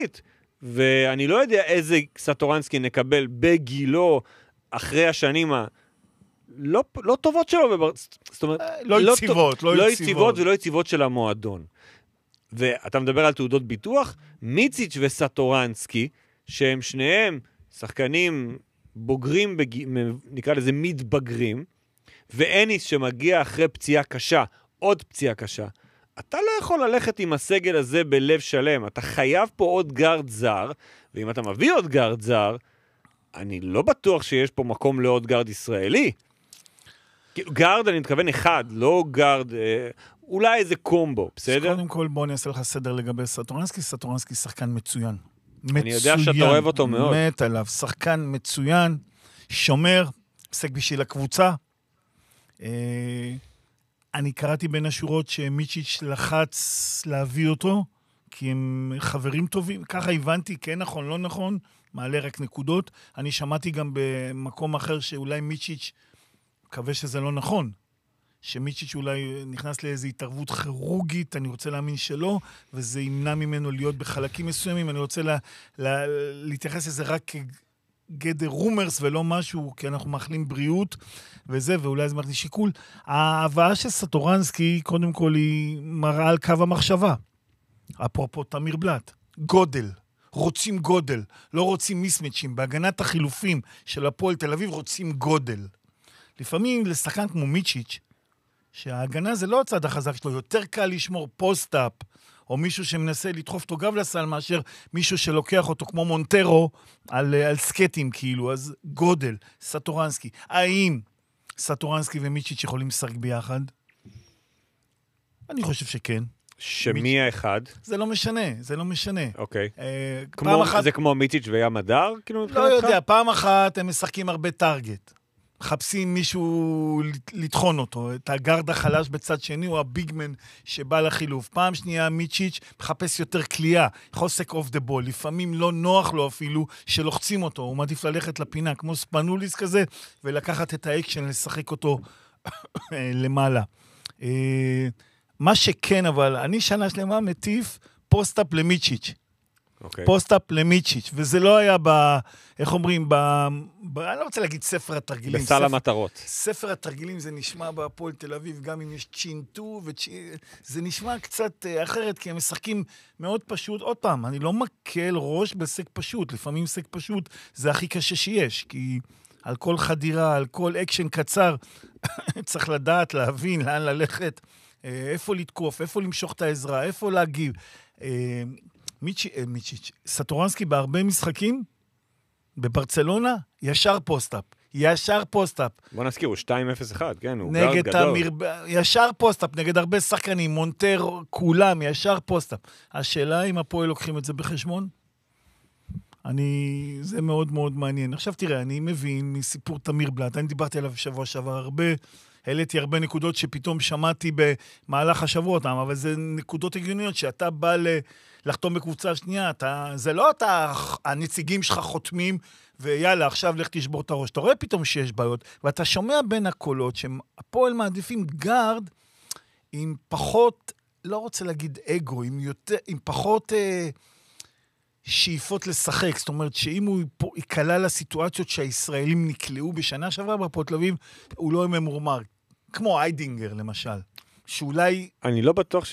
ואני לא יודע איזה סטורנסקי נקבל בגילו אחרי השנים לא טובות שלו, זאת אומרת, לא יציבות ולא יציבות של המועדון. ואתה מדבר על תעודות ביטוח, מיציץ' וסטורנסקי, שהם שניהם שחקנים בוגרים, נקרא לזה מתבגרים, ואניס שמגיע אחרי פציעה קשה, עוד פציעה קשה, אתה לא יכול ללכת עם הסגל הזה בלב שלם, אתה חייב פה עוד גארד זר, ואם אתה מביא עוד גארד זר, אני לא בטוח שיש פה מקום לעוד גארד ישראלי. גארד, אני מתכוון אחד, לא גארד, אולי איזה קומבו, בסדר? אז קודם כל בוא אני אעשה לך סדר לגבי סטורנסקי, סטורנסקי שחקן מצוין. אני יודע שאתה אוהב אותו מאוד. מת עליו, שחקן מצוין, שומר, עסק בשביל הקבוצה. אני קראתי בין השורות שמיצ'יץ' לחץ להביא אותו, כי הם חברים טובים, ככה הבנתי, כן נכון, לא נכון, מעלה רק נקודות. אני שמעתי גם במקום אחר שאולי מיצ'יץ', מקווה שזה לא נכון, שמיצ'יץ' אולי נכנס לאיזו התערבות כירורגית, אני רוצה להאמין שלא, וזה ימנע ממנו להיות בחלקים מסוימים, אני רוצה להתייחס לזה רק כגדר רומרס ולא משהו, כי אנחנו מאחלים בריאות וזה, ואולי זה מאחלים שיקול. ההבאה של סטורנסקי, קודם כל, היא מראה על קו המחשבה. אפרופו תמיר בלט, גודל. רוצים גודל, לא רוצים מיסמצ'ים. בהגנת החילופים של הפועל תל אביב רוצים גודל. לפעמים לשחקן כמו מיצ'יץ', שההגנה זה לא הצד החזק שלו, יותר קל לשמור פוסט-אפ, או מישהו שמנסה לדחוף אותו גב לסל, מאשר מישהו שלוקח אותו כמו מונטרו, על סקטים כאילו, אז גודל, סטורנסקי. האם סטורנסקי ומיצ'יץ' יכולים לשחק ביחד? אני חושב שכן. שמי האחד? זה לא משנה, זה לא משנה. אוקיי. זה כמו מיצ'יץ' וים הדר? לא יודע, פעם אחת הם משחקים הרבה טארגט. מחפשים מישהו לטחון אותו, את הגארד החלש בצד שני, הוא הביגמן שבא לחילוף. פעם שנייה, מיצ'יץ' מחפש יותר קליעה, חוסק אוף דה בול, לפעמים לא נוח לו אפילו שלוחצים אותו, הוא מעדיף ללכת לפינה, כמו ספנוליס כזה, ולקחת את האקשן, לשחק אותו למעלה. מה שכן, אבל אני שנה שלמה מטיף פוסט-אפ למיצ'יץ'. פוסט-אפ למיצ'יץ', וזה לא היה איך אומרים, אני לא רוצה להגיד ספר התרגילים. בסל המטרות. ספר התרגילים זה נשמע בהפועל תל אביב, גם אם יש צ'ינטו, זה נשמע קצת אחרת, כי הם משחקים מאוד פשוט. עוד פעם, אני לא מקל ראש בסק פשוט, לפעמים סק פשוט זה הכי קשה שיש, כי על כל חדירה, על כל אקשן קצר, צריך לדעת, להבין, לאן ללכת, איפה לתקוף, איפה למשוך את העזרה, איפה להגיב. מיצ'יץ', סטורנסקי בהרבה משחקים, בברצלונה, ישר פוסט-אפ. בוא נזכיר, הוא 2-0-1, כן, הוא גארד גדול. ישר פוסט-אפ, נגד הרבה שחקנים, מונטר, כולם, ישר פוסט-אפ. השאלה אם הפועל לוקחים את זה בחשבון? זה מאוד מאוד מעניין. עכשיו תראה, אני מבין מסיפור תמיר בלט, אני דיברתי עליו שבוע שעבר הרבה, העליתי הרבה נקודות שפתאום שמעתי במהלך השבועות, אבל זה נקודות הגיוניות שאתה בא לחתום בקבוצה שנייה, זה לא הנציגים שלך חותמים, ויאללה, עכשיו לך תשבור את הראש. אתה רואה פתאום שיש בעיות, ואתה שומע בין הקולות שהפועל מעדיפים גארד עם פחות, לא רוצה להגיד אגו, עם פחות שאיפות לשחק. זאת אומרת שאם הוא יקלה לסיטואציות שהישראלים נקלעו בשנה שעברה בהפועל תל אביב, הוא לא ממורמר. כמו איידינגר למשל. שאולי... אני לא בטוח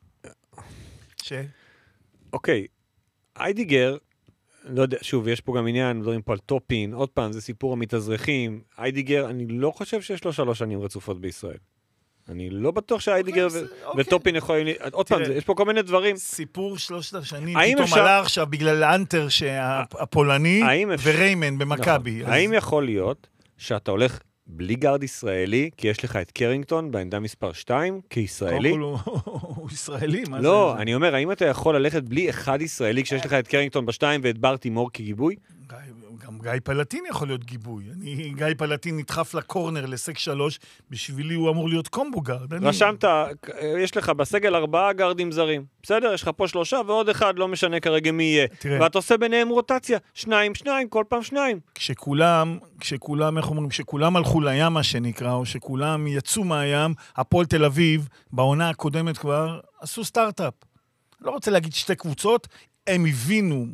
אוקיי, איידיגר, לא יודע, שוב, יש פה גם עניין, מדברים פה על טופין, עוד פעם, זה סיפור המתאזרחים. איידיגר, אני לא חושב שיש לו 3 שנים רצופות בישראל. אני לא בטוח שאיידיגר וטופין יכולים... עוד פעם, יש פה כל מיני דברים. סיפור 3 השנים, פתאום עלה עכשיו בגלל האנטר הפולני וריימן במכבי. האם יכול להיות שאתה הולך בלי גארד ישראלי, כי יש לך את קרינגטון בעמדה מספר 2, כישראלי? הוא ישראלי, מה זה? לא, אני אומר, האם אתה יכול ללכת בלי אחד ישראלי, כשיש לך את קרינגטון ב2 ואת בר תימור כגיבוי? גם גיא פלטין יכול להיות גיבוי. גיא פלטין נדחף לקורנר לסק 3, בשבילי הוא אמור להיות קומבו גארד. רשמת, יש לך בסגל 4 גארדים זרים. בסדר, יש לך פה 3 ועוד 1, לא משנה כרגע מי יהיה. ואת עושה ביניהם רוטציה, 2, כל פעם 2. כשכולם, איך אומרים, כשכולם הלכו לים, מה שנקרא, או שכולם יצאו מהים, הפועל תל אביב, בעונה הקודמת כבר, עשו סטארט-אפ. לא רוצה להגיד 2 קבוצות, הם הבינו